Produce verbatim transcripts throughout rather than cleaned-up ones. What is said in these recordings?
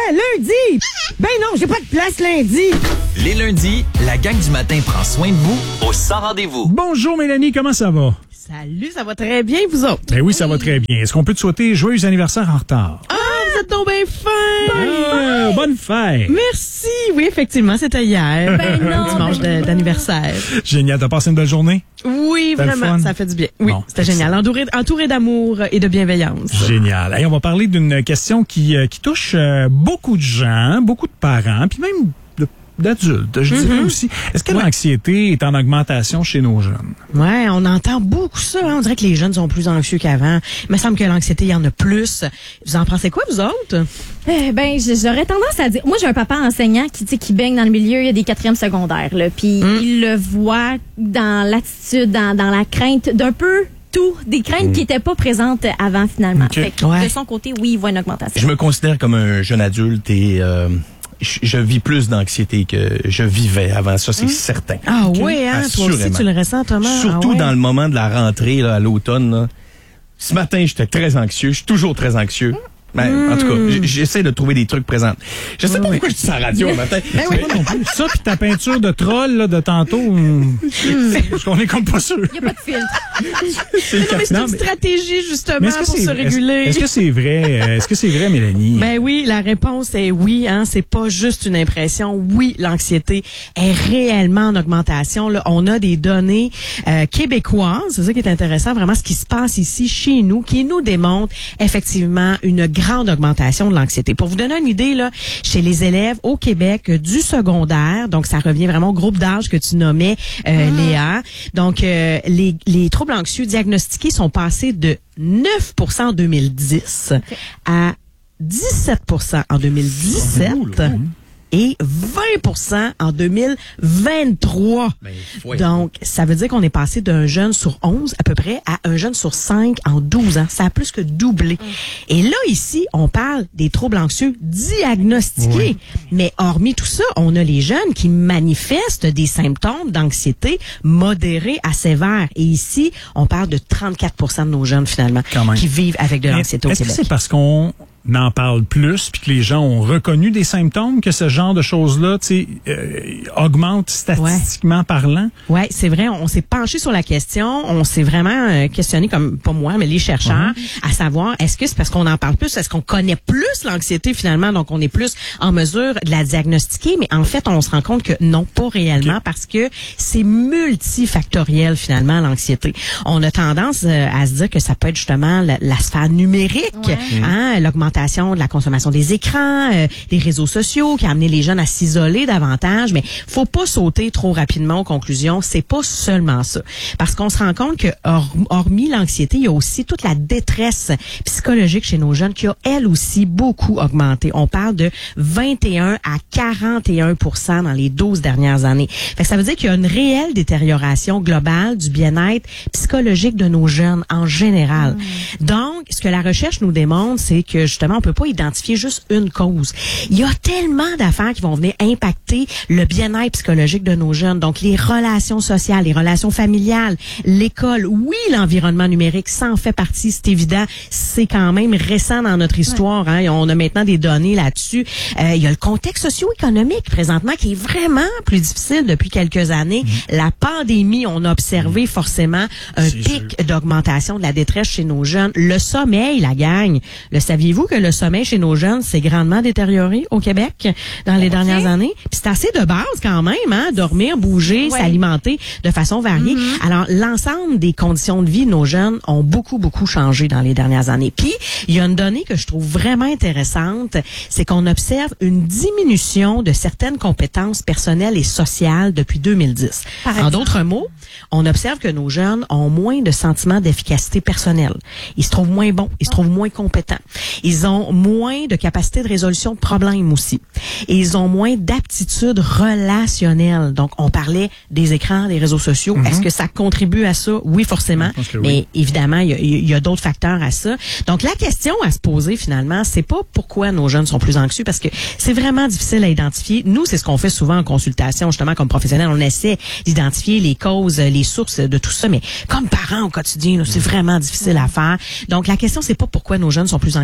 lundi! Ben non, j'ai pas de place lundi! Les lundis, la gang du matin prend soin de vous au Sans Rendez-vous. Bonjour Mélanie, comment ça va? Salut, ça va très bien, vous autres? Ben oui, ça va très bien. Est-ce qu'on peut te souhaiter joyeux anniversaire en retard? Ah, vous êtes donc bien fin! Ah, bonne fête! Merci! Oui, effectivement, c'était hier. Ben non, dimanche ben de- d'anniversaire. Génial, t'as passé une belle journée? Oui, C'était le vraiment, fun? ça fait du bien. Oui, Bon, c'était génial. Entouré, entouré d'amour et de bienveillance. Génial. Hey, on va parler d'une question qui, euh, qui touche euh, beaucoup de gens, beaucoup de parents, puis même de- d'adultes, je dirais Mm-hmm. aussi. Est-ce que Ouais. l'anxiété est en augmentation chez nos jeunes? Ouais, on entend beaucoup ça. Hein? On dirait que les jeunes sont plus anxieux qu'avant. Il me semble que l'anxiété, il y en a plus. Vous en pensez quoi, vous autres? Eh ben, j- j'aurais tendance à dire. Moi, j'ai un papa enseignant qui, tu sais, qui baigne dans le milieu. Il y a des quatrièmes secondaires, là. Puis il le voit dans l'attitude, dans, dans la crainte d'un peu tout, des craintes qui n'étaient pas présentes avant finalement. Ok. Fait que, Ouais. de son côté, oui, il voit une augmentation. Je me considère comme un jeune adulte et euh, je, je vis plus d'anxiété que je vivais avant. Ça, c'est certain. Ah oui, hein? Toi aussi, Assurément. tu le ressens, Thomas? Surtout Ah ouais? dans le moment de la rentrée, là, à l'automne. là. Ce matin, j'étais très anxieux. Je suis toujours très anxieux. Ben, En tout cas, j- j'essaie de trouver des trucs présents. Je sais pas pourquoi je dis ça à la radio le matin. Ben oui. Pas non plus. Ça, puis ta peinture de troll là, de tantôt, hum, parce qu'on est comme pas sûr. Il n'y a pas de filtre. C'est le Non, mais c'est Non, une mais- stratégie, justement, mais est-ce que pour c'est se est-ce- réguler. Est-ce que c'est vrai? euh, Est-ce que c'est vrai, Mélanie? Ben oui, la réponse est oui. Hein, c'est pas juste une impression. Oui, l'anxiété est réellement en augmentation. Là, on a des données euh, québécoises. C'est ça qui est intéressant, vraiment, ce qui se passe ici chez nous, qui nous démontre effectivement une grande augmentation de l'anxiété. Pour vous donner une idée, là, chez les élèves au Québec euh, du secondaire, donc ça revient vraiment au groupe d'âge que tu nommais, euh, Léa. Donc euh, les, les troubles anxieux diagnostiqués sont passés de neuf pour cent en deux mille dix à dix-sept pour cent en deux mille dix-sept Oh, là. et vingt pour cent en deux mille vingt-trois. Ben, ouais. Donc, ça veut dire qu'on est passé d'un jeune sur onze à peu près à un jeune sur cinq en douze ans. Ça a plus que doublé. Et là, ici, on parle des troubles anxieux diagnostiqués. Oui. Mais hormis tout ça, on a les jeunes qui manifestent des symptômes d'anxiété modérés à sévères. Et ici, on parle de trente-quatre pour cent de nos jeunes, finalement, Quand même. qui vivent avec de Mais l'anxiété au Est-ce que Québec. c'est parce qu'on en parle plus puis que les gens ont reconnu des symptômes que ce genre de choses-là, tu sais, euh, augmente statistiquement parlant? Ouais, c'est vrai. On s'est penché sur la question. On s'est vraiment euh, questionné, comme pas moi, mais les chercheurs, à savoir est-ce que c'est parce qu'on en parle plus, est-ce qu'on connaît plus l'anxiété finalement, donc on est plus en mesure de la diagnostiquer. Mais en fait, on se rend compte que non, pas réellement, Ok. parce que c'est multifactoriel finalement l'anxiété. On a tendance euh, à se dire que ça peut être justement la, la sphère numérique, Ouais. hein, l'augmentation de la consommation des écrans, euh, des réseaux sociaux qui a amené les jeunes à s'isoler davantage, mais faut pas sauter trop rapidement aux conclusions, c'est pas seulement ça. Parce qu'on se rend compte que hor- hormis l'anxiété, il y a aussi toute la détresse psychologique chez nos jeunes qui a elle aussi beaucoup augmenté. On parle de vingt et un à quarante et un pour cent dans les douze dernières années. Fait que ça veut dire qu'il y a une réelle détérioration globale du bien-être psychologique de nos jeunes en général. Donc, ce que la recherche nous démontre, c'est que justement, on peut pas identifier juste une cause. Il y a tellement d'affaires qui vont venir impacter le bien-être psychologique de nos jeunes. Donc, les relations sociales, les relations familiales, l'école, oui, l'environnement numérique, ça en fait partie, c'est évident. C'est quand même récent dans notre histoire. Hein. On a maintenant des données là-dessus. Euh, il y a le contexte socio-économique présentement qui est vraiment plus difficile depuis quelques années. La pandémie, on a observé forcément un C'est pic d'augmentation de la détresse chez nos jeunes. Le sommeil, la gang. Le saviez-vous que le sommeil chez nos jeunes s'est grandement détérioré au Québec dans les dernières années? Puis c'est assez de base quand même, hein? Dormir, bouger, Ouais. s'alimenter de façon variée. Alors, l'ensemble des conditions de vie de nos jeunes ont beaucoup, beaucoup changé dans les dernières années. Puis, il y a une donnée que je trouve vraiment intéressante, c'est qu'on observe une diminution de certaines compétences personnelles et sociales depuis deux mille dix. Par En exemple? d'autres mots, on observe que nos jeunes ont moins de sentiments d'efficacité personnelle. Ils se trouvent moins bons, ils se trouvent moins compétents. Ils ont moins de capacité de résolution de problèmes aussi. Et ils ont moins d'aptitudes relationnelles. Donc, on parlait des écrans, des réseaux sociaux. Est-ce que ça contribue à ça? Oui, forcément. Je pense que oui. Mais évidemment, il y a, il y a d'autres facteurs à ça. Donc, la question à se poser finalement, c'est pas pourquoi nos jeunes sont plus anxieux, parce que c'est vraiment difficile à identifier. Nous, c'est ce qu'on fait souvent en consultation, justement, comme professionnels. On essaie d'identifier les causes, les sources de tout ça, mais comme parents au quotidien, là, c'est vraiment difficile à faire. Donc, la question, c'est pas pourquoi nos jeunes sont plus anxieux, c'est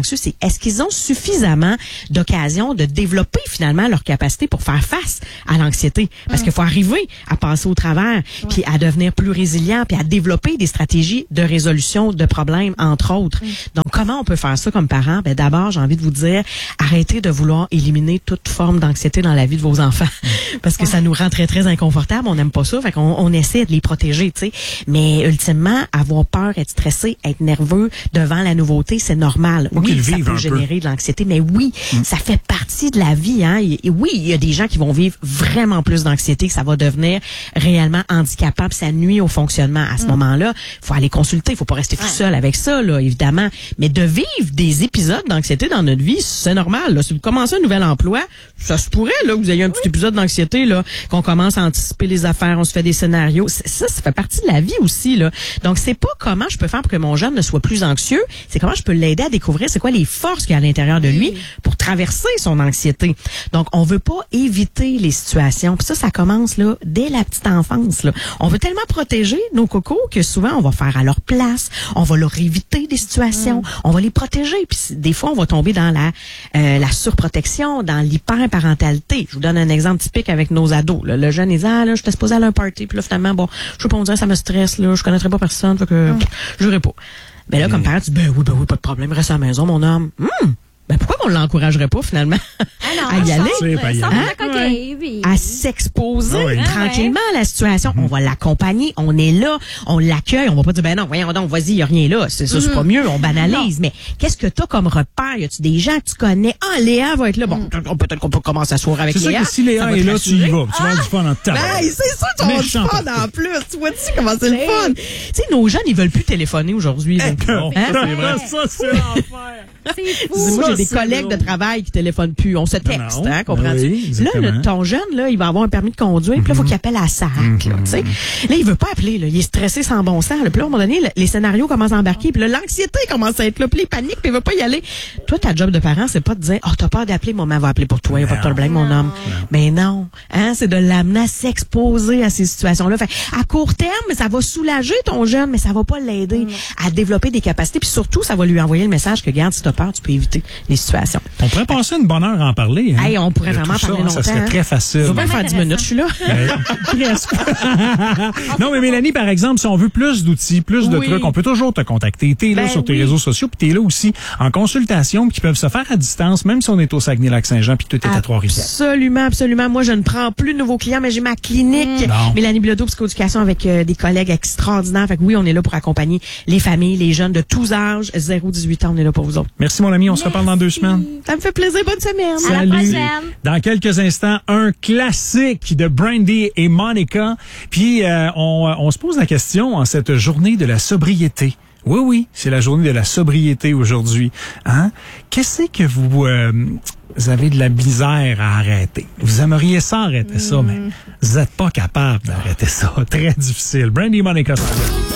est-ce qu'ils ont suffisamment d'occasions de développer finalement leur capacité pour faire face à l'anxiété? Parce qu'il faut arriver à passer au travers, ouais. puis à devenir plus résilient, puis à développer des stratégies de résolution de problèmes, entre autres. Mm. Donc, comment on peut faire ça comme parent? Ben, d'abord, j'ai envie de vous dire, arrêtez de vouloir éliminer toute forme d'anxiété dans la vie de vos enfants. Mm. Parce que ouais. ça nous rend très, très inconfortable. On n'aime pas ça. Fait qu'on on essaie de les protéger, tu sais. Mais, ultimement, avoir peur, être stressé, être nerveux devant la nouveauté, c'est normal. Faut oui, ça peut un générer peu. de l'anxiété, mais oui, mm. ça fait partie de la vie, hein. Et, et oui, il y a des gens qui vont vivre vraiment plus d'anxiété, que ça va devenir réellement handicapant, puis ça nuit au fonctionnement. À ce mm. moment-là, il faut aller consulter, il faut pas rester tout ouais. seul avec ça, là, évidemment. Mais de vivre des épisodes d'anxiété dans notre vie, c'est normal, là. Si vous commencez un nouvel emploi, ça se pourrait, là, que vous ayez un petit oui. épisode d'anxiété, là, qu'on commence à anticiper les affaires, on se fait des scénarios. Ça, ça fait partie de la vie aussi, là. Donc, c'est pas comment je peux faire pour que mon jeune ne soit plus anxieux, c'est comment je peux l'aider à découvrir c'est quoi les forces qu'il y a à l'intérieur de lui pour traverser son anxiété. Donc, on veut pas éviter les situations. Puis ça, ça commence, là, dès la petite enfance, là. On veut tellement protéger nos cocos que souvent, on va faire à leur place, on va leur éviter des situations, mmh. on va les protéger. Puis des fois, on va tomber dans la euh, la surprotection, dans l'hyperparentalité. Je vous donne un exemple typique avec nos ados. Là. Le jeune, il dit, ah, là, je t'ai supposé aller à un party. Puis là, finalement, bon, je sais pas, on dirait ça me stresse, là, je connaîtrais pas personne, fait que, mmh. je n'irai pas. Ben là, mmh. comme parent, tu dis, ben oui, ben oui, pas de problème, reste à la maison, mon homme. Hum! Ben pourquoi qu'on l'encouragerait pas finalement ah non, à y aller, hein? ouais. à s'exposer oui. tranquillement à la situation. Mm-hmm. On va l'accompagner, on est là, on l'accueille, on va pas dire ben non, voyons donc, vas-y, y a rien là, c'est ça, mm-hmm. c'est pas mieux, on banalise. Non. Mais qu'est-ce que t'as comme repère? Y a-tu des gens que tu connais? Ah, Léa va être là. Bon, mm. peut-être qu'on peut commencer à soir avec c'est Léa. C'est sûr que si Léa est là, tu y vas, tu vas avoir du fun en temps. Ben, c'est ça, tu vas avoir du fun en plus. Tu vois-tu comment c'est le fun? Tu sais, nos jeunes, ils veulent plus téléphoner aujourd'hui. Hein? C'est vrai. Ça, c'est l'enfer. C'est fou. Moi, j'ai des collègues de travail qui téléphonent plus. On se texte, non, hein, comprends-tu? Oui, là, le, ton jeune, là, il va avoir un permis de conduire, mm-hmm. puis là, il faut qu'il appelle à la S A C, mm-hmm. là, tu sais. Là, il veut pas appeler, là. Il est stressé sans bon sens, là. Puis là, à un moment donné, les scénarios commencent à embarquer, puis là, l'anxiété commence à être là, puis il panique, puis il veut pas y aller. Toi, ta job de parent, c'est pas de dire, oh, t'as peur d'appeler, maman va appeler pour toi, y a pas de problème, mon homme. Mais non, hein, c'est de l'amener à s'exposer à ces situations-là. Fait, à court terme, ça va soulager ton jeune, mais ça va pas l'aider mm. à développer des capacités, puis surtout, ça va lui envoyer le message que, regarde, si t'as peur, tu peux éviter les situations. On pourrait passer une bonne heure à en parler. Hein? Hey, on pourrait vraiment ça, parler longtemps. Ça serait hein? très facile. Ça va faire dix minutes, je suis là. Presque. Non, mais Mélanie, par exemple, si on veut plus d'outils, plus de oui. trucs, on peut toujours te contacter. T'es là ben sur tes oui. réseaux sociaux, puis t'es là aussi en consultation, puis qui peuvent se faire à distance, même si on est au Saguenay-Lac-Saint-Jean, puis tout est à Trois-Rivières. Absolument, absolument. Moi, je ne prends plus de nouveaux clients, mais j'ai ma clinique, mmh. Mélanie Bilodeau, psychoéducation, avec euh, des collègues extraordinaires. Fait que oui, on est là pour accompagner les familles, les jeunes de tous âges, zéro à dix-huit ans, on est là pour vous autres. Merci, mon ami. On Merci. se reparle dans deux semaines. Ça me fait plaisir. Bonne semaine. Salut. À la prochaine. Dans quelques instants, un classique de Brandy et Monica. Puis, euh, on, on se pose la question en cette journée de la sobriété. Oui, oui, c'est la journée de la sobriété aujourd'hui. Hein? Qu'est-ce que vous, euh, vous avez de la misère à arrêter? Vous aimeriez ça arrêter mm. ça, mais vous n'êtes pas capable d'arrêter ça. Très difficile. Brandy et Monica.